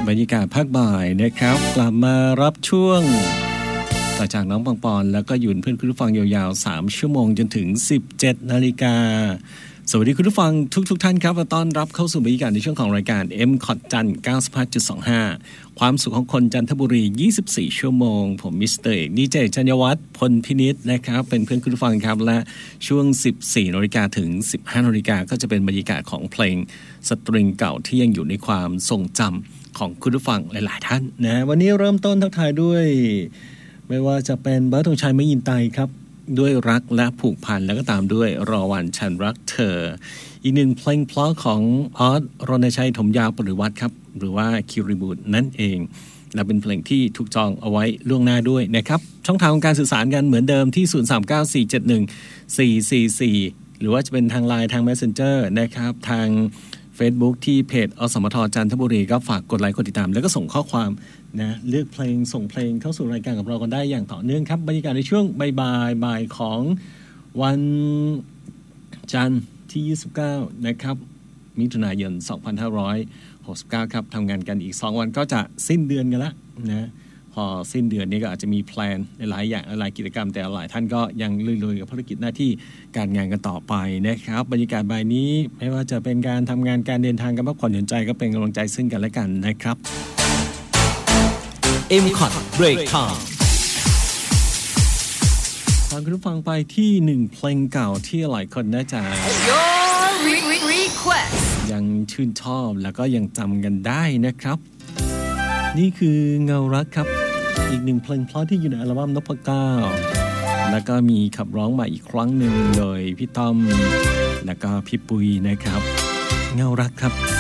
บรรยากาศภาคบ่ายนะครับกลับมารับช่วงต่อจากน้องปองปอนแล้วก็อยู่เพื่อนคุณผู้ฟังยาวๆ3ชั่วโมงจนถึง 17 นาฬิกาสวัสดีคุณผู้ฟังทุกท่านครับและต้อนรับเข้าสู่บรรยากาศในช่วงของรายการ M-COT จันทร์ 95.25 ความสุขของคนจันทบุรี24ชั่วโมงผมมิสเตอร์เอกดีเจชัญวัฒน์พลพินิจนะครับเป็นเพื่อนคุณผู้ฟังครับและช่วง 14 นาฬิกาถึง 15 นาฬิกาก็จะเป็นบรรยากาศของเพลงสตริงเก่าที่ยังอยู่ในความทรงจำของคุณผู้ฟังหลายๆท่านนะวันนี้เริ่มต้นทักทายด้วยไม่ว่าจะเป็นเบิร์ดธงชัย มยินไตครับด้วยรักและผูกพันแล้วก็ตามด้วยรอวันฉันรักเธออีกหนึ่งเพลงเพราะของออสรณชัยถมยาวปริวัติครับหรือว่าคิริบูดนั่นเองและเป็นเพลงที่ถูกจองเอาไว้ล่วงหน้าด้วยนะครับช่องทางของการสื่อสารกันเหมือนเดิมที่0394714444หรือว่าจะเป็นทาง LINE ทาง Messenger นะครับทาง Facebook ที่เพจอสมทจันทบุรีก็ฝากกดไลค์กดติดตามแล้วก็ส่งข้อความนะเลือกเพลงส่งเพลงเข้าสู่รายการกับเรากันได้อย่างต่อเนื่องครับบรรยากาศในช่วงบ่ายของวันจันทร์ที่29นะครับมิถุนายน2569ครับทำงานกันอีก2วันก็จะสิ้นเดือนกันแล้วนะพอสิ้นเดือนนี้ก็อาจจะมีแพลนหลายอย่างหลายกิจกรรมแต่หลายท่านก็ยังลุยๆกับภารกิจหน้าที่การงานกันต่อไปนะครับบรรยากาศบ่ายนี้ไม่ว่าจะเป็นการทำงานการเดินทางการพักผ่อนหย่อนใจก็เป็นกำลังใจซึ่งกันและกันนะครับ M-COT Break Time ฟังคุณผู้ฟังไปที่1เพลงเก่าที่หลายคนน่าจะยังชื่นชอบแล้วก็ยังจำกันได้นะครับนี่คือเงารักครับอีก1เพลงเพราะที่อยู่ในอัลบั้มนพเก้าแล้วก็มีขับร้องใหม่อีกครั้งหนึ่งโดยพี่ต้อมแล้วก็พี่ปุ้ยนะครับเงารักครับ